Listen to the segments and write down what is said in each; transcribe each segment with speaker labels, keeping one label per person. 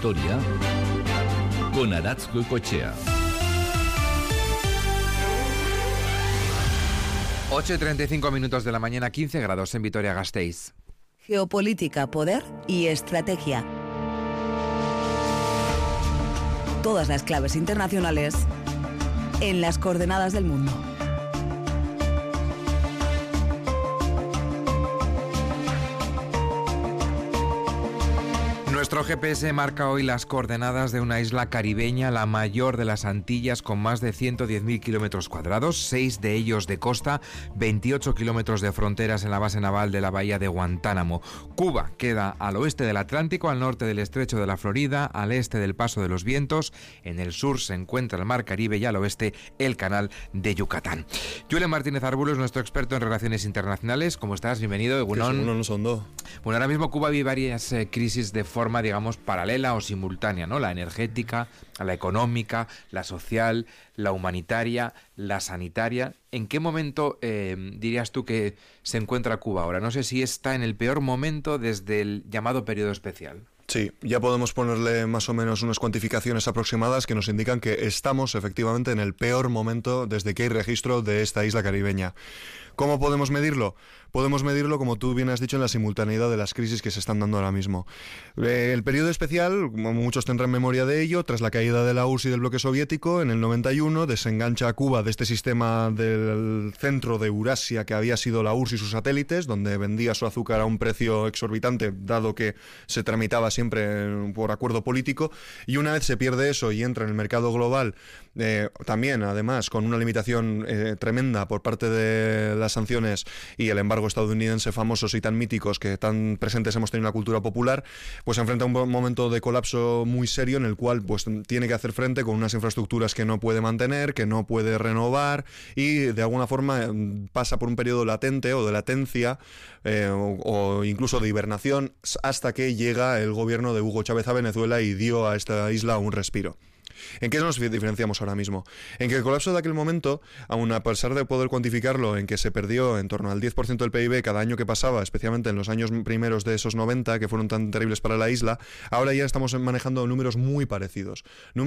Speaker 1: Historia con Aratz Goicoechea.
Speaker 2: 8:35 de la mañana, 15 grados en Vitoria-Gasteiz.
Speaker 3: Geopolítica, poder y estrategia. Todas las claves internacionales en las coordenadas del mundo.
Speaker 2: Nuestro GPS marca hoy las coordenadas de una isla caribeña, la mayor de las Antillas, con más de 110.000 kilómetros cuadrados, 6 de ellos de costa, 28 kilómetros de fronteras en la base naval de la bahía de Guantánamo. Cuba queda al oeste del Atlántico, al norte del estrecho de la Florida, al este del Paso de los Vientos. En el sur se encuentra el Mar Caribe y al oeste el Canal de Yucatán. Julen Martínez Arbulo es nuestro experto en relaciones internacionales. ¿Cómo estás? Bienvenido.
Speaker 4: Egunon. No son dos.
Speaker 2: Bueno, ahora mismo Cuba vive varias crisis de forma, digamos, paralela o simultánea, ¿no? La energética, la económica, la social, la humanitaria, la sanitaria. ¿En qué momento dirías tú que se encuentra Cuba ahora? No sé si está en el peor momento desde el llamado periodo especial.
Speaker 4: Sí, ya podemos ponerle más o menos unas cuantificaciones aproximadas que nos indican que estamos efectivamente en el peor momento desde que hay registro de esta isla caribeña. ¿Cómo podemos medirlo? Podemos medirlo, como tú bien has dicho, en la simultaneidad de las crisis que se están dando ahora mismo. El periodo especial, como muchos tendrán memoria de ello, tras la caída de la URSS y del bloque soviético, en el 91 desengancha a Cuba de este sistema del centro de Eurasia que había sido la URSS y sus satélites, donde vendía su azúcar a un precio exorbitante, dado que se tramitaba siempre por acuerdo político, y una vez se pierde eso y entra en el mercado global, también además con una limitación tremenda por parte de las sanciones y el embargo estadounidense famosos y tan míticos que tan presentes hemos tenido en la cultura popular, pues se enfrenta a un momento de colapso muy serio en el cual pues tiene que hacer frente con unas infraestructuras que no puede mantener, que no puede renovar, y de alguna forma pasa por un periodo latente o de latencia o incluso de hibernación hasta que llega el gobierno de Hugo Chávez a Venezuela y dio a esta isla un respiro. ¿En qué nos diferenciamos ahora mismo? En que el colapso de aquel momento, aun a pesar de poder cuantificarlo en que se perdió en torno al 10% del PIB cada año que pasaba, especialmente en los años primeros de esos 90, que fueron tan terribles para la isla, ahora ya estamos manejando números muy parecidos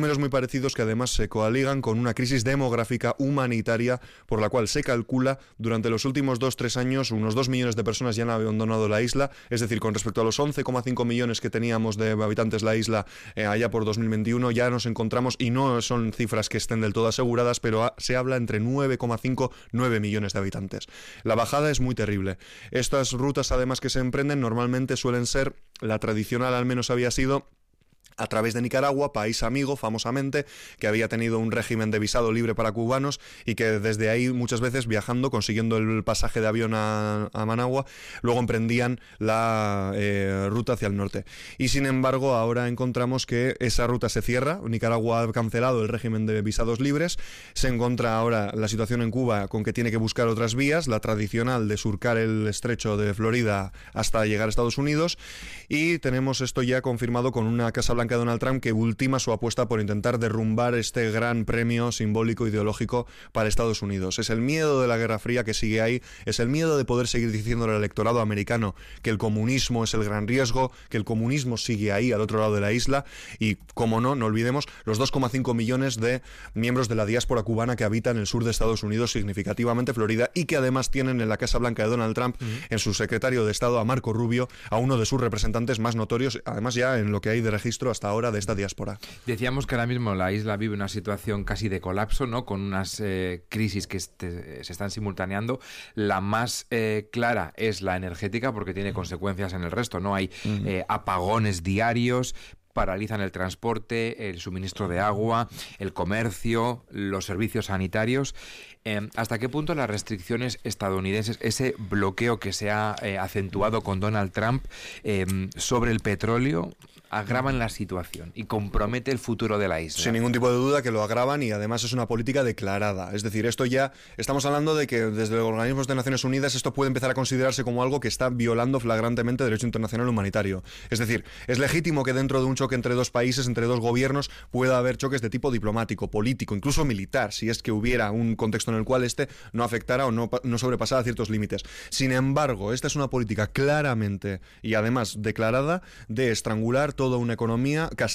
Speaker 4: que además se coaligan con una crisis demográfica humanitaria por la cual se calcula durante los últimos 2-3 años unos 2 millones de personas ya han abandonado la isla, es decir, con respecto a los 11,5 millones que teníamos de habitantes la isla allá por 2021, ya nos encontramos, y no son cifras que estén del todo aseguradas, pero se habla entre 9,5 y 9 millones de habitantes. La bajada es muy terrible. Estas rutas además que se emprenden normalmente suelen ser, la tradicional al menos había sido, a través de Nicaragua, país amigo, famosamente, que había tenido un régimen de visado libre para cubanos y que desde ahí muchas veces viajando, consiguiendo el pasaje de avión a Managua, luego emprendían la ruta hacia el norte. Y sin embargo, ahora encontramos que esa ruta se cierra. Nicaragua ha cancelado el régimen de visados libres. Se encuentra ahora la situación en Cuba con que tiene que buscar otras vías, la tradicional de surcar el estrecho de Florida hasta llegar a Estados Unidos. Y tenemos esto ya confirmado con una Casa Blanca de Donald Trump que ultima su apuesta por intentar derrumbar este gran premio simbólico ideológico para Estados Unidos. Es el miedo de la Guerra Fría que sigue ahí, es el miedo de poder seguir diciendo al electorado americano que el comunismo es el gran riesgo, que el comunismo sigue ahí al otro lado de la isla, y como no olvidemos los 2,5 millones de miembros de la diáspora cubana que habitan el sur de Estados Unidos, significativamente Florida, y que además tienen en la Casa Blanca de Donald Trump en su secretario de Estado a Marco Rubio, a uno de sus representantes más notorios, además ya en lo que hay de registro hasta ahora de esta diáspora.
Speaker 2: Decíamos que ahora mismo la isla vive una situación casi de colapso, ¿no? Con unas crisis que se están simultaneando. La más clara es la energética, porque tiene consecuencias en el resto, ¿no? Hay apagones diarios, paralizan el transporte, el suministro de agua, el comercio, los servicios sanitarios. ¿Hasta qué punto las restricciones estadounidenses, ese bloqueo que se ha acentuado con Donald Trump sobre el petróleo, agravan la situación y compromete el futuro de la isla?
Speaker 4: Sin ningún tipo de duda que lo agravan, y además es una política declarada. Es decir, esto ya estamos hablando de que desde los organismos de Naciones Unidas esto puede empezar a considerarse como algo que está violando flagrantemente el derecho internacional humanitario. Es decir, es legítimo que dentro de un choque entre dos países, entre dos gobiernos, pueda haber choques de tipo diplomático, político, incluso militar, si es que hubiera un contexto en el cual este no afectara o no sobrepasara ciertos límites. Sin embargo, esta es una política claramente y además declarada de estrangular toda una economía,